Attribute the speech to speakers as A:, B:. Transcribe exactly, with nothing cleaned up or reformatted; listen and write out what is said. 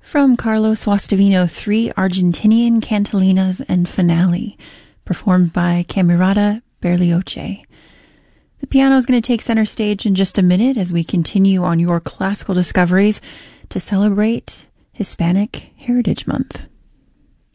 A: From Carlos Guastavino, three Argentinian cantalinas and finale, performed by Camerata Berlioche. The piano is going to take center stage in just a minute as we continue on your classical discoveries to celebrate Hispanic Heritage Month.